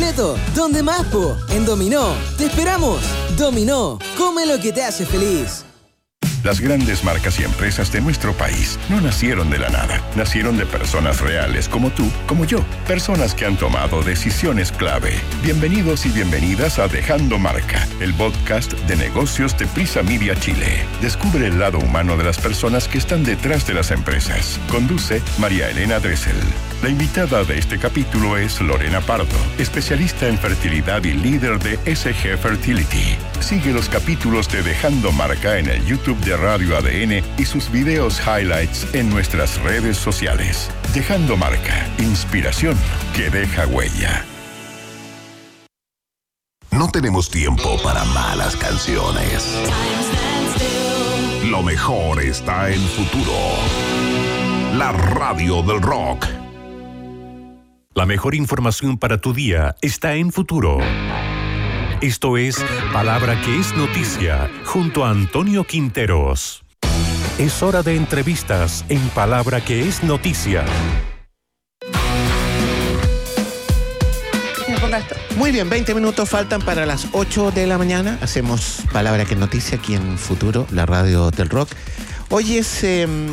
completo. ¿Dónde más, po? En Dominó. ¡Te esperamos! Dominó. Come lo que te hace feliz. Las grandes marcas y empresas de nuestro país no nacieron de la nada. Nacieron de personas reales como tú, como yo. Personas que han tomado decisiones clave. Bienvenidos y bienvenidas a Dejando Marca, el podcast de negocios de Prisa Media Chile. Descubre el lado humano de las personas que están detrás de las empresas. Conduce María Elena Dressel. La invitada de este capítulo es Lorena Pardo, especialista en fertilidad y líder de SG Fertility. Sigue los capítulos de Dejando Marca en el YouTube de Radio ADN y sus videos highlights en nuestras redes sociales. Dejando Marca, inspiración que deja huella. No tenemos tiempo para malas canciones. Lo mejor está en Futuro. La radio del rock. La mejor información para tu día está en Futuro. Esto es Palabra que es Noticia, junto a Antonio Quinteros. Es hora de entrevistas en Palabra que es Noticia. Muy bien, 20 minutos faltan para las 8 de la mañana. Hacemos Palabra que es Noticia aquí en Futuro, la radio del rock. Hoy es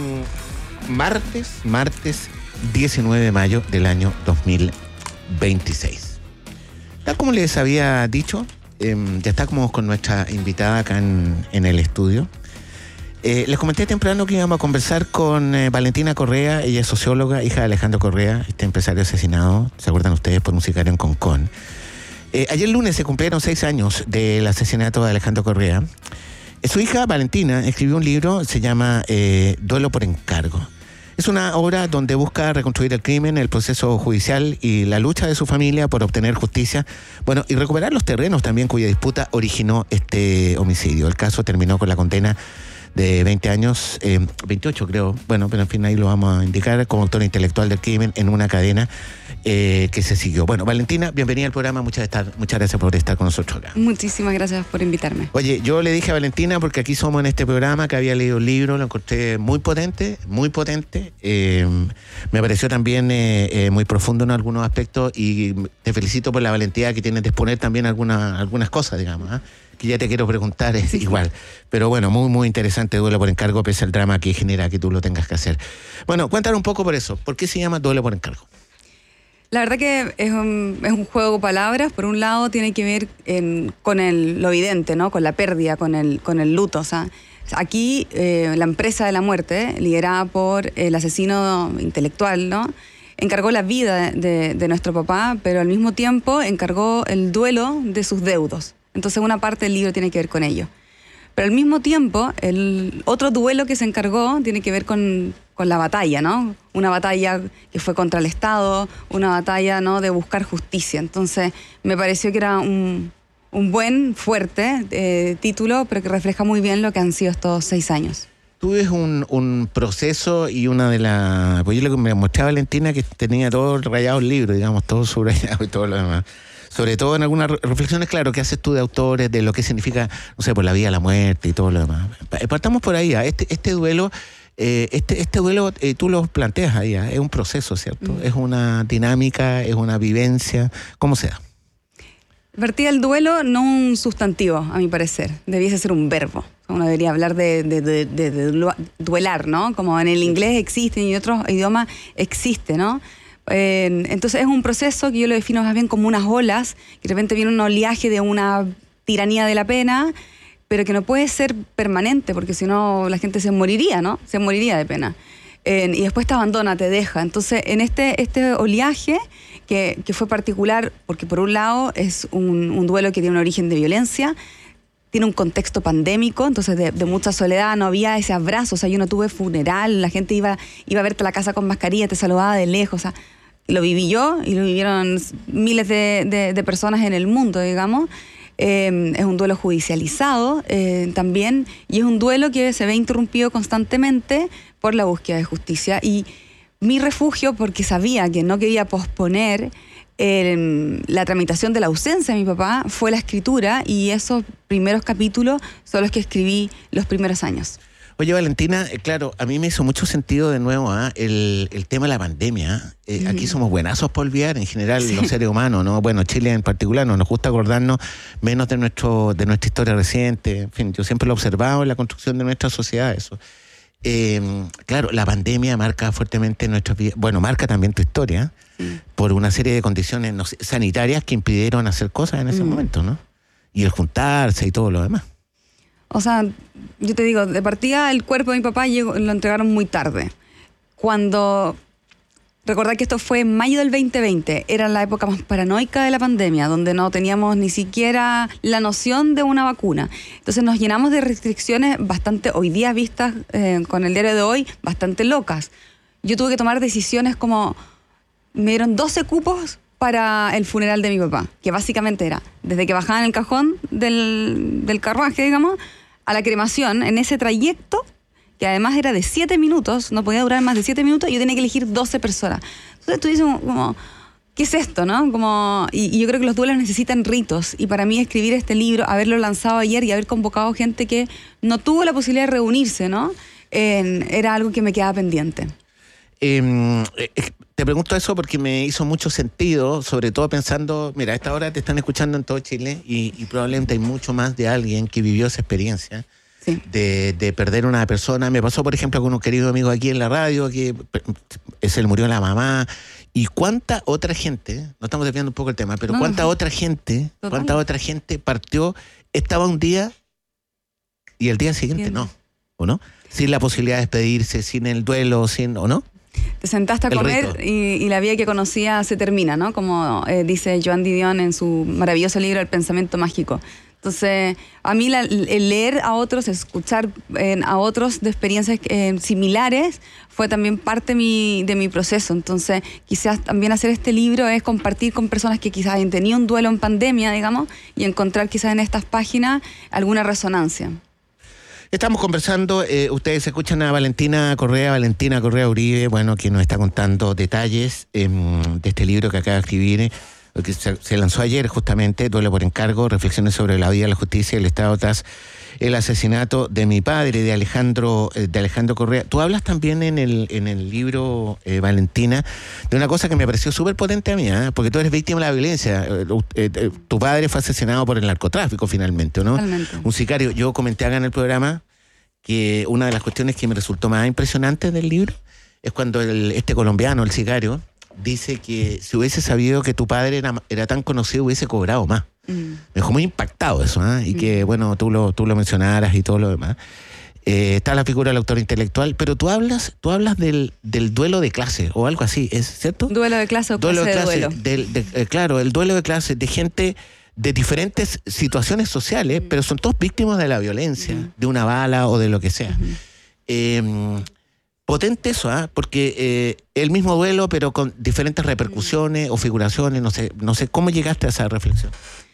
martes 19 de mayo del año 2026. Tal como les había dicho, ya estamos con nuestra invitada acá en el estudio. Les comenté temprano que íbamos a conversar con Valentina Correa. Ella es socióloga, hija de Alejandro Correa, este empresario asesinado, ¿se acuerdan ustedes?, por un sicario en Concón. Ayer lunes se cumplieron 6 años del asesinato de Alejandro Correa. Su hija, Valentina, escribió un libro, se llama Duelo por encargo. Es una obra donde busca reconstruir el crimen, el proceso judicial y la lucha de su familia por obtener justicia, bueno, y recuperar los terrenos también cuya disputa originó este homicidio. El caso terminó con la condena de 20 años, 28 creo, bueno, pero en fin ahí lo vamos a indicar, como autor intelectual del crimen en una cadena que se siguió. Bueno, Valentina, bienvenida al programa, muchas gracias por estar con nosotros acá. Muchísimas gracias por invitarme. Oye, yo le dije a Valentina, porque aquí somos en este programa, que había leído un libro, lo encontré muy potente, me pareció también muy profundo en algunos aspectos y te felicito por la valentía que tienes de exponer también algunas cosas, digamos, ¿eh? Que ya te quiero preguntar, es igual. Pero bueno, muy interesante Duelo por encargo, pese al drama que genera que tú lo tengas que hacer. Bueno, cuéntanos un poco por eso. ¿Por qué se llama Duelo por encargo? La verdad que es un juego de palabras. Por un lado tiene que ver con lo evidente, ¿no? Con la pérdida, con el luto. O sea, aquí la empresa de la muerte, liderada por el asesino intelectual, ¿no?, encargó la vida de nuestro papá, pero al mismo tiempo encargó el duelo de sus deudos. Entonces una parte del libro tiene que ver con ello. Pero al mismo tiempo, el otro duelo que se encargó tiene que ver con la batalla, ¿no? Una batalla que fue contra el Estado, una batalla, ¿no?, de buscar justicia. Entonces me pareció que era un buen, fuerte título, pero que refleja muy bien lo que han sido estos 6 años. Tú ves un proceso y una de las... Pues yo lo que me mostraba Valentina, que tenía todo rayado el libro, digamos, todo subrayado y todo lo demás. Sobre todo en algunas reflexiones, claro, que haces tú de autores, de lo que significa, no sé, por la vida, la muerte y todo lo demás. Partamos por ahí, este duelo, tú lo planteas ahí, es un proceso, ¿cierto? Es una dinámica, es una vivencia, ¿cómo se da? Vertía el duelo, no un sustantivo, a mi parecer, debiese ser un verbo. Uno debería hablar de duelar, ¿no? Como en el inglés existe y en otros idiomas existe, ¿no? Entonces es un proceso que yo lo defino más bien como unas olas, que de repente viene un oleaje de una tiranía de la pena, pero que no puede ser permanente, porque si no la gente se moriría, ¿no? Se moriría de pena. Y después te abandona, te deja. Entonces en este oleaje, que fue particular, porque por un lado es un duelo que tiene un origen de violencia, tiene un contexto pandémico, entonces de mucha soledad, no había ese abrazo, o sea, yo no tuve funeral, la gente iba a verte a la casa con mascarilla, te saludaba de lejos, o sea, lo viví yo y lo vivieron miles de personas en el mundo, digamos. Es un duelo judicializado también, y es un duelo que se ve interrumpido constantemente por la búsqueda de justicia. Y mi refugio, porque sabía que no quería posponer la tramitación de la ausencia de mi papá, fue la escritura, y esos primeros capítulos son los que escribí los primeros años. Oye, Valentina, claro, a mí me hizo mucho sentido de nuevo el tema de la pandemia. Aquí somos buenazos por olvidar, en general, los seres humanos, ¿no? Bueno, Chile en particular, no nos gusta acordarnos menos de nuestra historia reciente. En fin, yo siempre lo he observado en la construcción de nuestra sociedad, eso. Claro, la pandemia marca fuertemente nuestras vidas. Bueno, marca también tu historia, por una serie de condiciones sanitarias que impidieron hacer cosas en ese momento, ¿no? Y el juntarse y todo lo demás. O sea, yo te digo, de partida el cuerpo de mi papá lo entregaron muy tarde. Recordad que esto fue en mayo del 2020, era la época más paranoica de la pandemia, donde no teníamos ni siquiera la noción de una vacuna. Entonces nos llenamos de restricciones bastante, hoy día vistas con el diario de hoy, bastante locas. Yo tuve que tomar decisiones como, me dieron 12 cupos para el funeral de mi papá, que básicamente era, desde que bajaban el cajón del carruaje, digamos, a la cremación, en ese trayecto, que además era de 7 minutos, no podía durar más de 7 minutos, y yo tenía que elegir 12 personas. Entonces tú dices como, ¿qué es esto, no? Y yo creo que los duelos necesitan ritos, y para mí escribir este libro, haberlo lanzado ayer y haber convocado gente que no tuvo la posibilidad de reunirse, ¿no? Era algo que me quedaba pendiente. Te pregunto eso porque me hizo mucho sentido, sobre todo pensando, mira, a esta hora te están escuchando en todo Chile y probablemente hay mucho más de alguien que vivió esa experiencia de perder una persona. Me pasó, por ejemplo, con un querido amigo aquí en la radio que se le murió la mamá. Y cuánta otra gente, no estamos desviando un poco el tema, pero cuánta otra gente partió, estaba un día y el día siguiente no, ¿o no? Sin la posibilidad de despedirse, sin el duelo, ¿o no? Te sentaste a comer y la vida que conocía se termina, ¿no? Como dice Joan Didion en su maravilloso libro El pensamiento mágico. Entonces, a mí el leer a otros, escuchar a otros de experiencias similares fue también parte de mi proceso. Entonces, quizás también hacer este libro es compartir con personas que quizás hayan tenido un duelo en pandemia, digamos, y encontrar quizás en estas páginas alguna resonancia. Estamos conversando, ustedes escuchan a Valentina Correa Uribe, bueno, quien nos está contando detalles de este libro que acaba de escribir, que se lanzó ayer justamente, Duelo por encargo, reflexiones sobre la vida, la justicia y el Estado tras el asesinato de mi padre, de Alejandro Correa. Tú hablas también en el libro, Valentina, de una cosa que me pareció súper potente a mí, porque tú eres víctima de la violencia. Tu padre fue asesinado por el narcotráfico finalmente, ¿no? Totalmente. Un sicario. Yo comenté acá en el programa que una de las cuestiones que me resultó más impresionante del libro es cuando este colombiano, el sicario, dice que si hubiese sabido que tu padre era tan conocido, hubiese cobrado más. Me dejó muy impactado eso, y que, bueno, tú lo mencionaras y todo lo demás. Está la figura del autor intelectual, pero tú hablas del duelo de clase o algo así, ¿es cierto? Duelo de clase o clase de duelo. Claro, el duelo de clase de gente de diferentes situaciones sociales, pero son todos víctimas de la violencia, de una bala o de lo que sea. Potente eso, porque el mismo duelo, pero con diferentes repercusiones o figuraciones, no sé, ¿cómo llegaste a esa reflexión?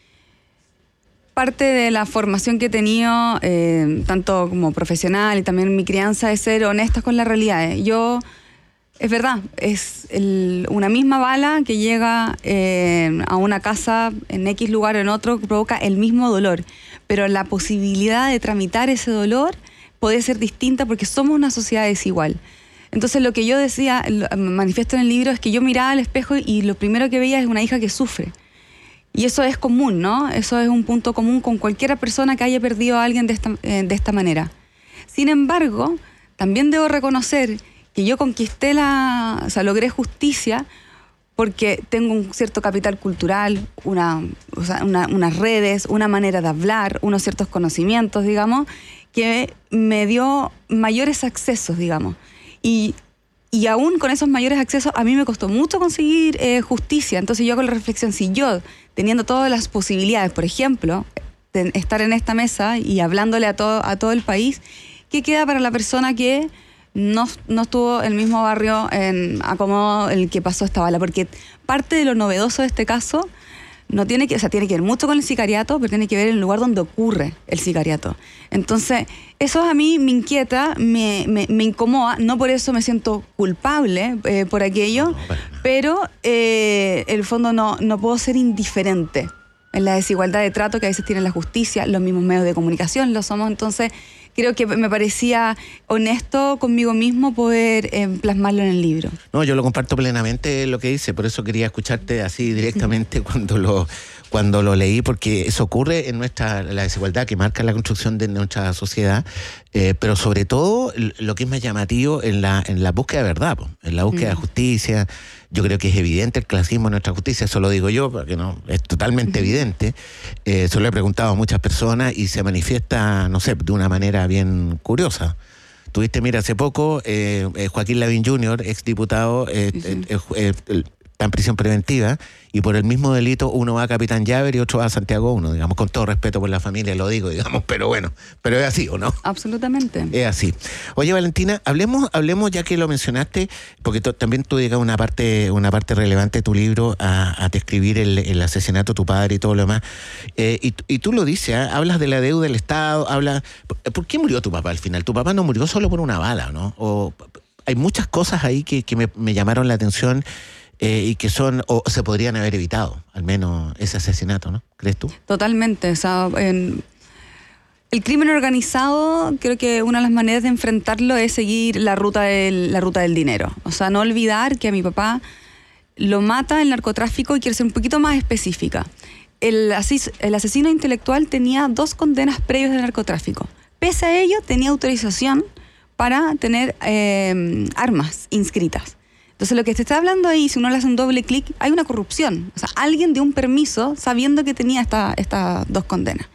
Parte de la formación que he tenido, tanto como profesional y también mi crianza, es ser honestas con la realidad. Es verdad, es una misma bala que llega a una casa en X lugar o en otro, que provoca el mismo dolor, pero la posibilidad de tramitar ese dolor puede ser distinta porque somos una sociedad desigual. Entonces lo que yo decía, manifiesto en el libro, es que yo miraba al espejo y lo primero que veía es una hija que sufre. Y eso es común, ¿no? Eso es un punto común con cualquier persona que haya perdido a alguien de esta manera. Sin embargo, también debo reconocer que yo logré justicia porque tengo un cierto capital cultural, unas redes, una manera de hablar, unos ciertos conocimientos, digamos, que me dio mayores accesos, digamos. Y aún con esos mayores accesos, a mí me costó mucho conseguir justicia. Entonces yo hago la reflexión, si yo, teniendo todas las posibilidades, por ejemplo, de estar en esta mesa y hablándole a todo el país, ¿qué queda para la persona que no estuvo en el mismo barrio como el que pasó esta bala? Porque parte de lo novedoso de este caso tiene que ver mucho con el sicariato, pero tiene que ver el lugar donde ocurre el sicariato. Entonces, eso a mí me inquieta, me incomoda, no por eso me siento culpable por aquello, pero en el fondo no puedo ser indiferente en la desigualdad de trato que a veces tiene la justicia, los mismos medios de comunicación lo somos. Entonces, creo que me parecía honesto conmigo mismo poder plasmarlo en el libro. No, yo lo comparto plenamente lo que dice, por eso quería escucharte así directamente cuando lo leí, porque eso ocurre en la desigualdad que marca la construcción de nuestra sociedad, pero sobre todo lo que es más llamativo en la búsqueda de verdad, en la búsqueda de justicia. Yo creo que es evidente el clasismo en nuestra justicia, eso lo digo yo, porque no es totalmente evidente. Eso lo he preguntado a muchas personas y se manifiesta, no sé, de una manera bien curiosa. Tuviste, mira, hace poco, Joaquín Lavín Jr., exdiputado, está en prisión preventiva, y por el mismo delito uno va a Capitán Llaver y otro va a Santiago 1, digamos, con todo respeto por la familia, lo digo, digamos, pero bueno, pero es así, ¿o no? Absolutamente. Es así. Oye, Valentina, hablemos ya que lo mencionaste, porque también tú dedicas una parte relevante de tu libro a describir el asesinato de tu padre y todo lo demás, y tú lo dices, hablas de la deuda del Estado, ¿por qué murió tu papá al final? Tu papá no murió solo por una bala, ¿no? Hay muchas cosas ahí que me llamaron la atención, y que o se podrían haber evitado, al menos ese asesinato, ¿no? ¿Crees tú? Totalmente. O sea, el crimen organizado, creo que una de las maneras de enfrentarlo es seguir la ruta del dinero. O sea, no olvidar que a mi papá lo mata el narcotráfico, y quiero ser un poquito más específica. El asesino intelectual tenía 2 condenas previas de narcotráfico. Pese a ello, tenía autorización para tener armas inscritas. Entonces, lo que te está hablando ahí, si uno le hace un doble clic, hay una corrupción. O sea, alguien dio un permiso sabiendo que tenía estas 2 condenas.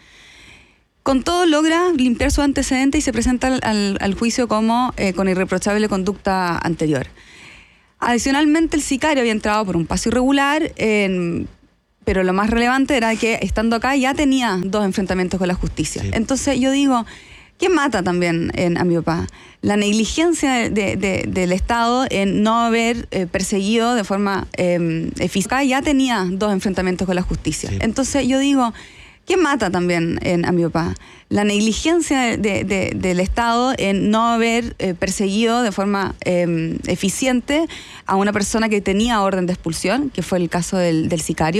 Con todo, logra limpiar su antecedente y se presenta al juicio como con irreprochable conducta anterior. Adicionalmente, el sicario había entrado por un paso irregular, pero lo más relevante era que, estando acá, ya tenía 2 enfrentamientos con la justicia. Sí. Entonces, yo digo, ¿qué mata también a mi papá? La negligencia del Estado en no haber perseguido de forma eficaz. Ya tenía 2 enfrentamientos con la justicia. Sí. Entonces yo digo, ¿qué mata también a mi papá? La negligencia del Estado en no haber perseguido de forma eficiente a una persona que tenía orden de expulsión, que fue el caso del sicario.